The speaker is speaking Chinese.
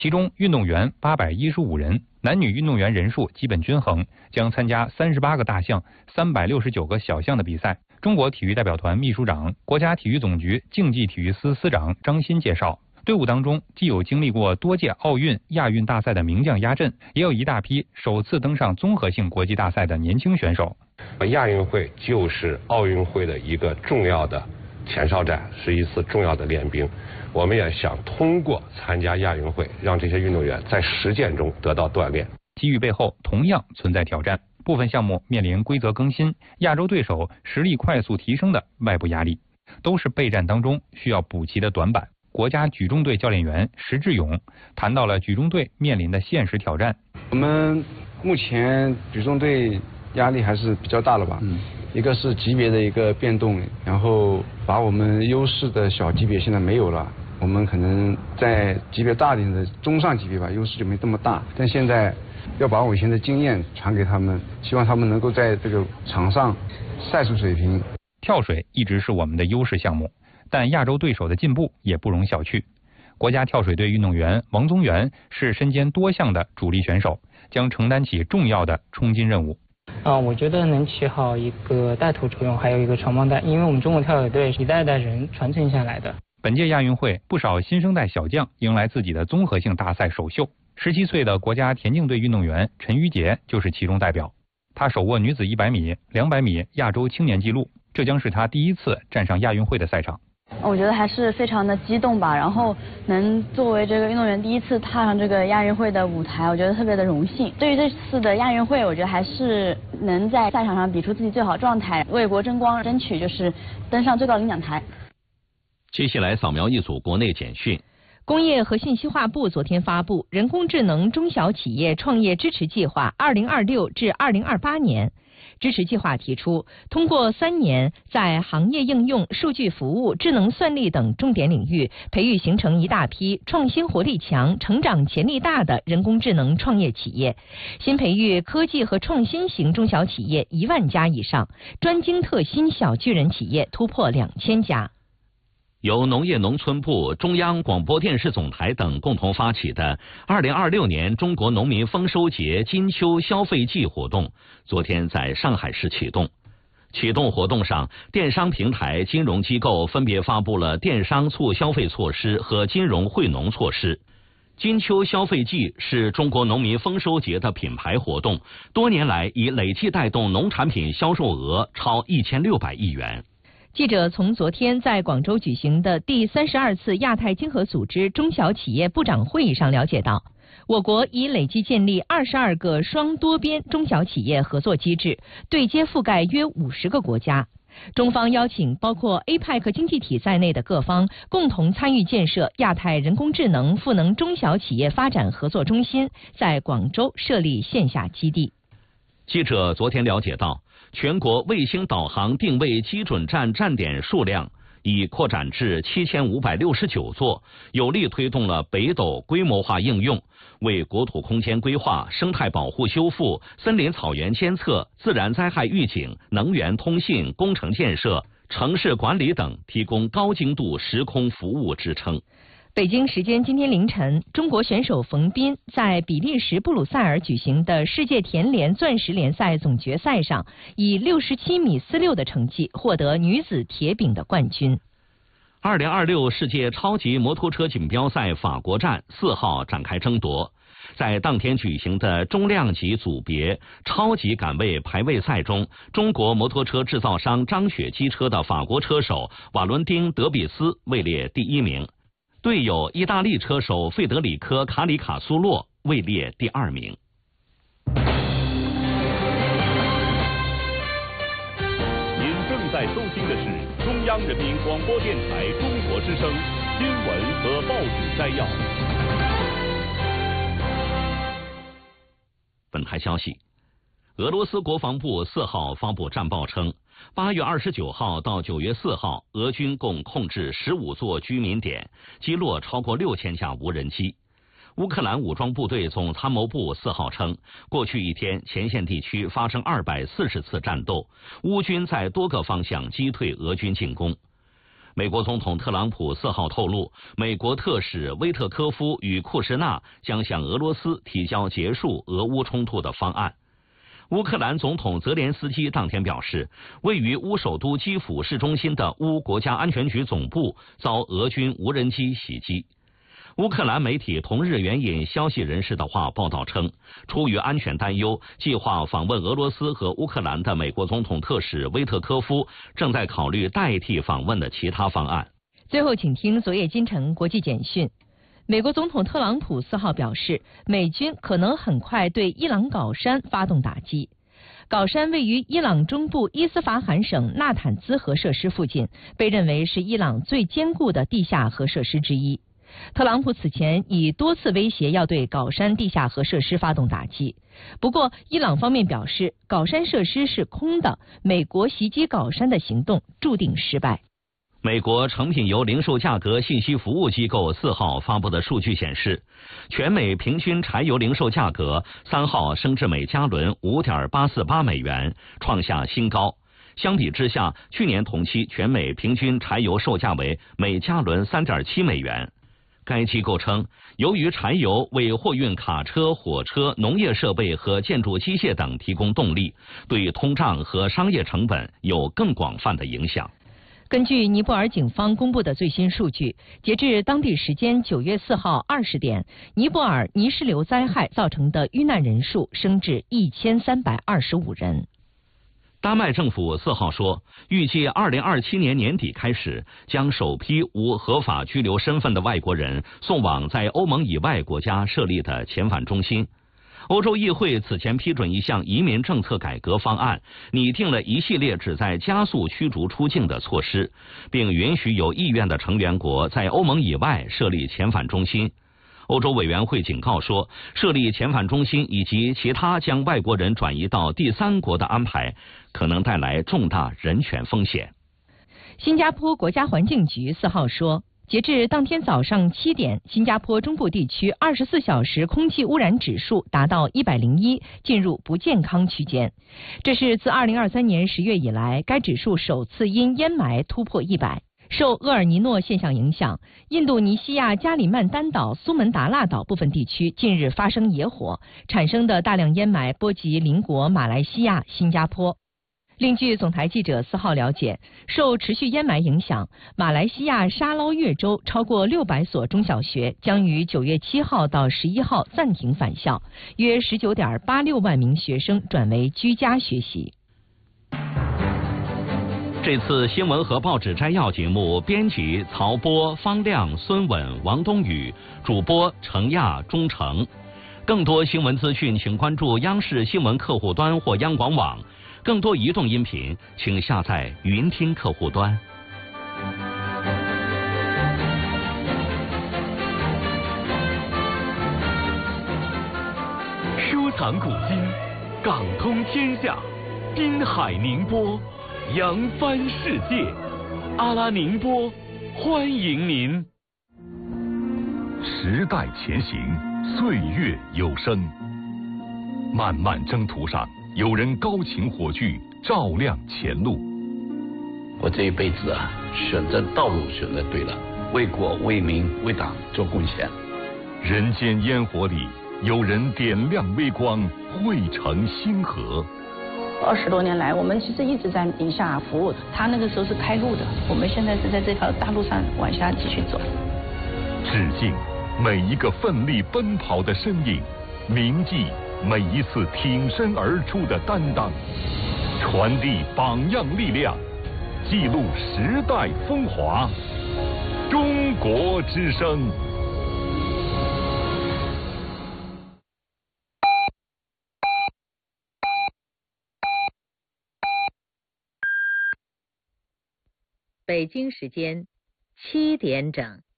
其中运动员815人，男女运动员人数基本均衡，将参加38个大项、369个小项的比赛。中国体育代表团秘书长、国家体育总局竞技体育司司长张欣介绍，队伍当中既有经历过多届奥运、亚运大赛的名将压阵，也有一大批首次登上综合性国际大赛的年轻选手。 亚运会就是奥运会的一个重要的前哨战，是一次重要的练兵。我们也想通过参加亚运会，让这些运动员在实践中得到锻炼。 机遇背后同样存在挑战，部分项目面临规则更新、亚洲对手实力快速提升的外部压力，都是备战当中需要补齐的短板。国家举重队教练员石志勇谈到了举重队面临的现实挑战。 我们目前举重队压力还是比较大的吧。一个是级别的一个变动，然后把我们优势的小级别现在没有了，我们可能在级别大点的中上级别吧，优势就没这么大。但现在要把我以前的经验传给他们，希望他们能够在这个场上赛出水平。 跳水一直是我们的优势项目，但亚洲对手的进步也不容小觑。国家跳水队运动员王宗源是身兼多项的主力选手，将承担起重要的冲金任务。 我觉得能起好一个带头作用，还有一个传帮带，因为我们中国跳水队一代代人传承下来的。 本届亚运会，不少新生代小将迎来自己的综合性大赛首秀。17岁的国家田径队运动员陈瑜杰就是其中代表，他手握女子100米、200米亚洲青年纪录，这将是他第一次站上亚运会的赛场。 我觉得还是非常的激动吧，然后能作为这个运动员第一次踏上这个亚运会的舞台，我觉得特别的荣幸。对于这次的亚运会，我觉得还是能在赛场上比出自己最好状态，为国争光，争取就是登上最高领奖台。 接下来扫描一组国内简讯。 工业和信息化部昨天发布人工智能中小企业创业支持计划2026至2028年。支持计划提出，通过3年在行业应用、数据服务、智能算力等重点领域，培育形成一大批创新活力强、成长潜力大的人工智能创业企业，新培育科技和创新型中小企业1万家以上，专精特新小巨人企业突破2000家。 由农业农村部、中央广播电视总台等共同发起的2026年中国农民丰收节金秋消费季活动，昨天在上海市启动。启动活动上，电商平台、金融机构分别发布了电商促消费措施和金融惠农措施。金秋消费季是中国农民丰收节的品牌活动，多年来已累计带动农产品销售额超1600亿元。 记者从昨天在广州举行的第32次亚太经合组织中小企业部长会议上了解到，我国已累计建立22个双多边中小企业合作机制，对接覆盖约50个国家。中方邀请包括 APEC 经济体在内的各方共同参与建设亚太人工智能赋能中小企业发展合作中心，在广州设立线下基地。 记者昨天了解到，全国卫星导航定位基准站站点数量已扩展至7569座，有力推动了北斗规模化应用，为国土空间规划、生态保护修复、森林草原监测、自然灾害预警、能源通信、工程建设、城市管理等提供高精度时空服务支撑。 北京时间今天凌晨，中国选手冯彬在比利时布鲁塞尔举行的世界田联钻石联赛总决赛上，以67米46的成绩获得女子铁饼的冠军。 2026世界超级摩托车锦标赛法国站4号展开争夺。在当天举行的中量级组别超级杆位排位赛中，中国摩托车制造商张雪机车的法国车手瓦伦丁·德比斯位列第1名。队友意大利车手费德里科·卡里卡苏洛位列第2名。 您正在收听的是中央人民广播电台中国之声新闻和报纸摘要。 本台消息，俄罗斯国防部4号发布战报称，8月29号到9月4号，俄军共控制15座居民点，击落超过6000架无人机。乌克兰武装部队总参谋部4号称，过去一天前线地区发生240次战斗，乌军在多个方向击退俄军进攻。 美国总统特朗普4号透露，美国特使威特科夫与库什纳将向俄罗斯提交结束俄乌冲突的方案。乌克兰总统泽连斯基当天表示，位于乌首都基辅市中心的乌国家安全局总部遭俄军无人机袭击。乌克兰媒体同日援引消息人士的话报道称，出于安全担忧，计划访问俄罗斯和乌克兰的美国总统特使威特科夫正在考虑代替访问的其他方案。 最后，请听昨夜今晨国际简讯。美国总统特朗普4号表示，美军可能很快对伊朗镐山发动打击。镐山位于伊朗中部伊斯法罕省纳坦兹核设施附近，被认为是伊朗最坚固的地下核设施之一。特朗普此前已多次威胁要对镐山地下核设施发动打击，不过伊朗方面表示镐山设施是空的，美国袭击镐山的行动注定失败。 美国成品油零售价格信息服务机构4号发布的数据显示，全美平均柴油零售价格3号升至每加仑 5.848 美元，创下新高。相比之下，去年同期全美平均柴油售价为每加仑 3.7 美元。该机构称，由于柴油为货运卡车、火车、农业设备和建筑机械等提供动力，对通胀和商业成本有更广泛的影响。 根据尼泊尔警方公布的最新数据，截至当地时间9月4号20点，尼泊尔泥石流灾害造成的遇难人数升至1325人。 丹麦政府4号说，预计2027年年底开始，将首批无合法居留身份的外国人送往在欧盟以外国家设立的遣返中心。欧洲议会此前批准一项移民政策改革方案，拟定了一系列旨在加速驱逐出境的措施，并允许有意愿的成员国在欧盟以外设立遣返中心。欧洲委员会警告说，设立遣返中心以及其他将外国人转移到第三国的安排，可能带来重大人权风险。 新加坡国家环境局4号说，截至当天早上7点，新加坡中部地区24小时空气污染指数达到101，进入不健康区间。这是自2023年10月以来，该指数首次因烟霾突破100。受厄尔尼诺现象影响，印度尼西亚加里曼丹岛、苏门答腊岛部分地区近日发生野火，产生的大量烟霾波及邻国马来西亚、新加坡。另据总台记者4号了解，受持续烟霾影响，马来西亚沙捞越州超过600所中小学将于9月7号到11号暂停返校，约19.86万名学生转为居家学习。 这次新闻和报纸摘要节目，编辑曹波、方亮、孙稳、王冬雨，主播程亚、钟诚。更多新闻资讯，请关注央视新闻客户端或央广网。更多移动音频，请下载云听客户端。 收藏古今，港通天下，滨海宁波，扬帆世界。阿拉宁波，欢迎您。 时代前行，岁月有声。漫漫征途上，有人高擎火炬，照亮前路。 我这一辈子啊，选择道路选择对了，为国为民为党做贡献。 人间烟火里，有人点亮微光，汇成星河。 20多年来，我们其实一直在宁夏服务的。他那个时候是开路的，我们现在是在这条大路上往下继续走。 致敬每一个奋力奔跑的身影，铭记每一次挺身而出的担当，传递榜样力量，记录时代风华。中国之声。 北京时间7点整。